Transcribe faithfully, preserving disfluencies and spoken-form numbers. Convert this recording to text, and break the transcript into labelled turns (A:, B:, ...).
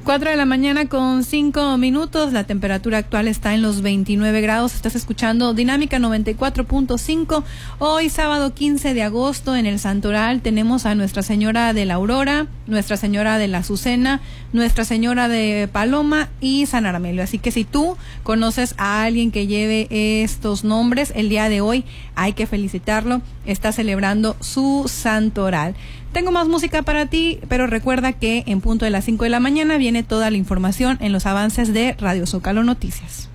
A: cuatro de la mañana con cinco minutos, la temperatura actual está en los veintinueve grados, estás escuchando Dinámica noventa y cuatro punto cinco. Hoy sábado quince de agosto en el Santoral tenemos a Nuestra Señora de la Aurora, Nuestra Señora de la Azucena, Nuestra Señora de Paloma y San Aramelio, así que si tú conoces a alguien que lleve estos nombres, el día de hoy hay que felicitarlo, está celebrando su Santoral. Tengo más música para ti, pero recuerda que en punto de las cinco de la mañana viene toda la información en los avances de Radio Zócalo Noticias.